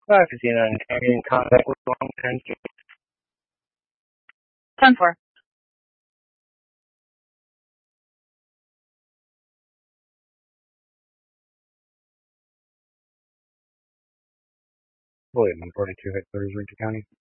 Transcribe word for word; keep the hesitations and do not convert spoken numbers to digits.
Five is in in contact with long ten. ten four. William, one forty-two headquarters, Rankin County.